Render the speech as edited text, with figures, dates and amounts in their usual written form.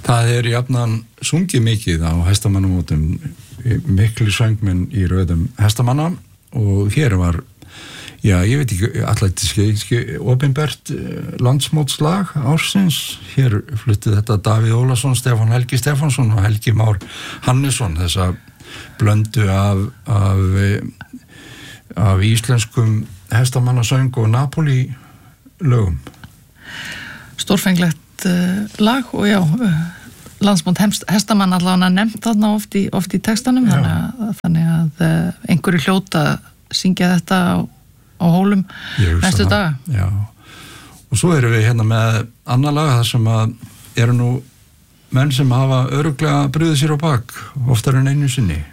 Það jafnan sungið mikið á hestamannamótum, miklu söngmenn í röðum hestamanna og hér var, ég veit ekki, atletíski opinbert landsmótslag ársins. Hér fluttið þetta Davíð Ólafsson, Stefán Helgi Stefánsson og Helgi Már Hannesson, þessa blöndu af íslenskum hestamannasöng og Napoli lögum. Stórfenglegt lag og já, landsmót hestamann allavega nefnt þarna oft í textanum, þannig að einhverju hljóta syngja þetta á hólum næstu daga. Já, og svo erum við hérna með annar lag þar sem að eru nú menn sem hafa örugglega brugðið sér á bak oftar en einu sinni.